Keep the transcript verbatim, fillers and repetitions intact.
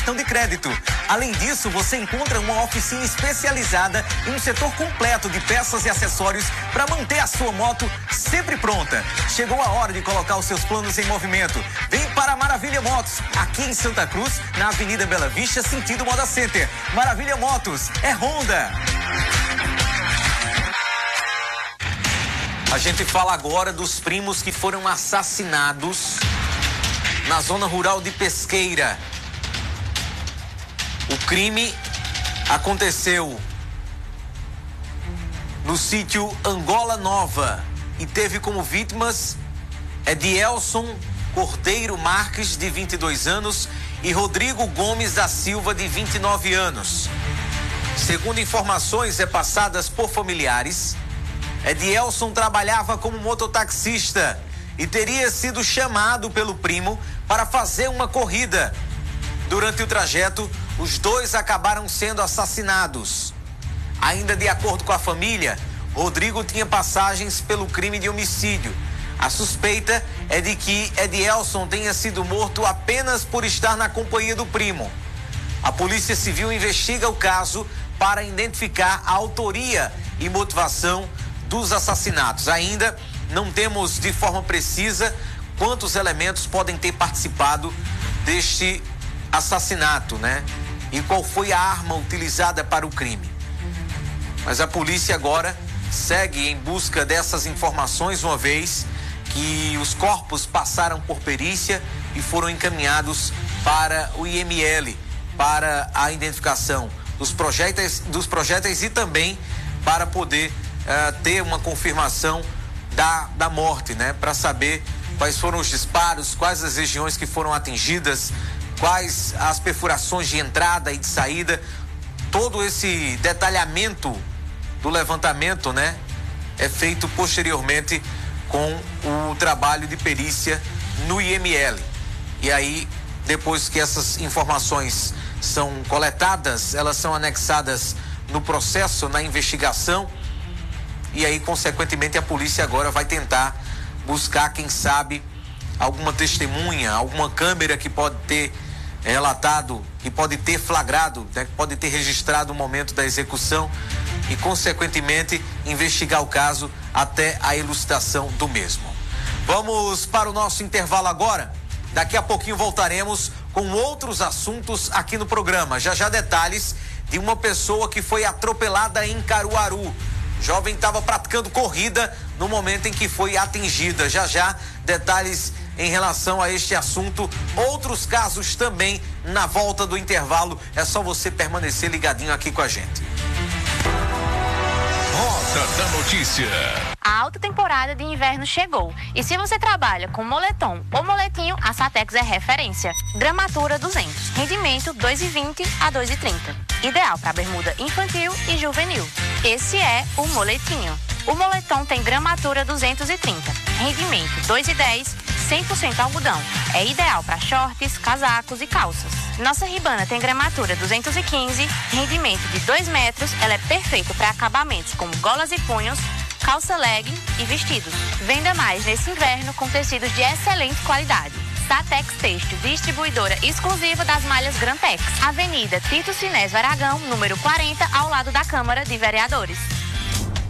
de crédito. Além disso, você encontra uma oficina especializada em um setor completo de peças e acessórios para manter a sua moto sempre pronta. Chegou a hora de colocar os seus planos em movimento. Vem para a Maravilha Motos, aqui em Santa Cruz, na Avenida Bela Vista, sentido Moda Center. Maravilha Motos, é Honda. A gente fala agora dos primos que foram assassinados na zona rural de Pesqueira. O crime aconteceu no sítio Angola Nova e teve como vítimas Edielson Cordeiro Marques, de vinte e dois anos, e Rodrigo Gomes da Silva, de vinte e nove anos. Segundo informações repassadas por familiares, Edielson trabalhava como mototaxista e teria sido chamado pelo primo para fazer uma corrida. Durante o trajeto, os dois acabaram sendo assassinados. Ainda de acordo com a família, Rodrigo tinha passagens pelo crime de homicídio. A suspeita é de que Edielson tenha sido morto apenas por estar na companhia do primo. A Polícia Civil investiga o caso para identificar a autoria e motivação dos assassinatos. Ainda não temos de forma precisa quantos elementos podem ter participado deste assassinato, né? E qual foi a arma utilizada para o crime. Mas a polícia agora segue em busca dessas informações, uma vez que os corpos passaram por perícia e foram encaminhados para o I M L, para a identificação dos projéteis, dos projéteis e também para poder uh, ter uma confirmação da, da morte, né? Para saber quais foram os disparos, quais as regiões que foram atingidas, quais as perfurações de entrada e de saída. Todo esse detalhamento do levantamento, né, é feito posteriormente com o trabalho de perícia no I M L. E aí, depois que essas informações são coletadas, elas são anexadas no processo, na investigação, e aí, consequentemente, a polícia agora vai tentar buscar, quem sabe, alguma testemunha, alguma câmera que pode ter relatado, que pode ter flagrado, né, que pode ter registrado o momento da execução e, consequentemente, investigar o caso até a elucidação do mesmo. Vamos para o nosso intervalo agora. Daqui a pouquinho voltaremos com outros assuntos aqui no programa. Já já detalhes de uma pessoa que foi atropelada em Caruaru. Jovem estava praticando corrida no momento em que foi atingida. Já já detalhes em relação a este assunto, outros casos também na volta do intervalo. É só você permanecer ligadinho aqui com a gente. Rota da Notícia. A alta temporada de inverno chegou e se você trabalha com moletom ou moletinho, a Satex é referência. Gramatura duzentos, rendimento dois e vinte a dois e trinta. Ideal para bermuda infantil e juvenil. Esse é o moletinho. O moletom tem gramatura duzentos e trinta, rendimento dois e dez, cem por cento algodão. É ideal para shorts, casacos e calças. Nossa Ribana tem gramatura duzentos e quinze, rendimento de dois metros. Ela é perfeita para acabamentos como golas e punhos, calça legging e vestidos. Venda mais nesse inverno com tecidos de excelente qualidade. Satex Têxtil, distribuidora exclusiva das malhas Grantex. Avenida Tito Sinésio Aragão, número quarenta, ao lado da Câmara de Vereadores.